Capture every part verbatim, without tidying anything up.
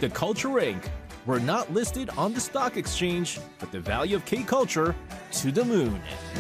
The Culture Incorporated. We're not listed on the stock exchange, but the value of K-Culture to the moon.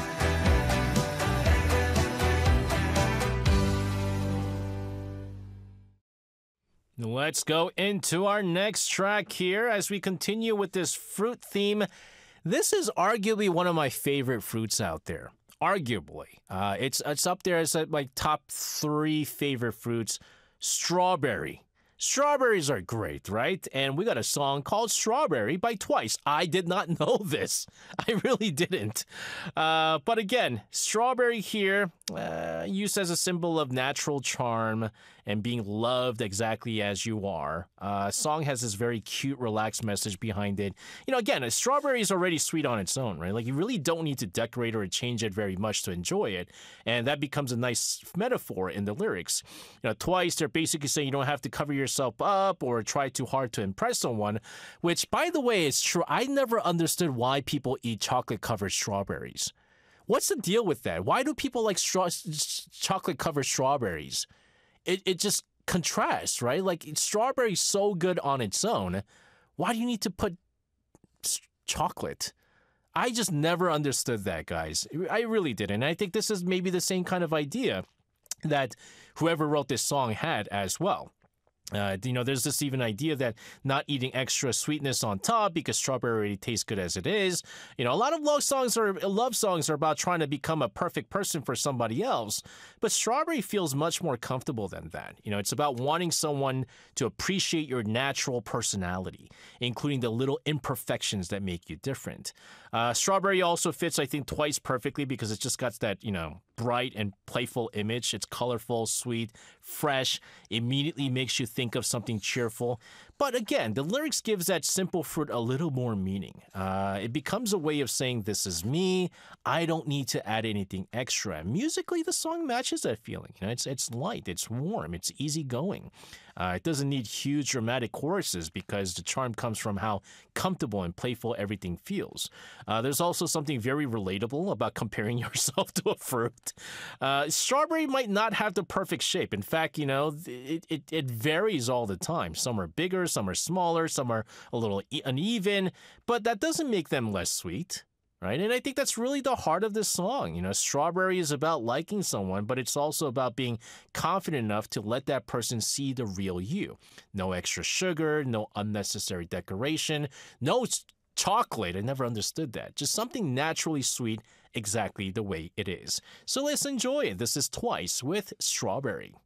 Let's go into our next track here as we continue with this fruit theme. This is arguably one of my favorite fruits out there. Arguably. Uh, it's, it's up there as my top three favorite fruits. Strawberry. Strawberries are great, right? And we got a song called Strawberry by Twice. I did not know this. I really didn't. Uh, but again, strawberry here, uh, used as a symbol of natural charm and being loved exactly as you are. Uh, song has this very cute, relaxed message behind it. You know, again, a strawberry is already sweet on its own, right? Like, you really don't need to decorate or change it very much to enjoy it. And that becomes a nice metaphor in the lyrics. You know, Twice, they're basically saying you don't have to cover yourself up or try too hard to impress someone, which, by the way, is true. I never understood why people eat chocolate-covered strawberries. What's the deal with that? Why do people like straw- chocolate-covered strawberries? It it just contrasts, right? Like, strawberry's so good on its own. Why do you need to put s- chocolate? I just never understood that, guys. I really didn't. And I think this is maybe the same kind of idea that whoever wrote this song had as well. Uh, you know, there's this even idea that not eating extra sweetness on top because strawberry already tastes good as it is. You know, a lot of love songs are love songs are about trying to become a perfect person for somebody else, but strawberry feels much more comfortable than that. You know, it's about wanting someone to appreciate your natural personality, including the little imperfections that make you different. Uh, strawberry also fits, I think, Twice perfectly because it's just got that, you know, bright and playful image. It's colorful, sweet, fresh, immediately makes you think of something cheerful. But again, the lyrics gives that simple fruit a little more meaning. Uh, it becomes a way of saying, this is me. I don't need to add anything extra. Musically, the song matches that feeling. You know, it's it's light, it's warm, it's easygoing. Uh, it doesn't need huge dramatic choruses because the charm comes from how comfortable and playful everything feels. Uh, there's also something very relatable about comparing yourself to a fruit. Uh, strawberry might not have the perfect shape. In fact, you know, it, it, it varies all the time. Some are bigger, some are smaller, some are a little uneven, but that doesn't make them less sweet. Right? And I think that's really the heart of this song. You know, strawberry is about liking someone, but it's also about being confident enough to let that person see the real you. No extra sugar, no unnecessary decoration, no chocolate. I never understood that. Just something naturally sweet exactly the way it is. So let's enjoy it. This is Twice with Strawberry.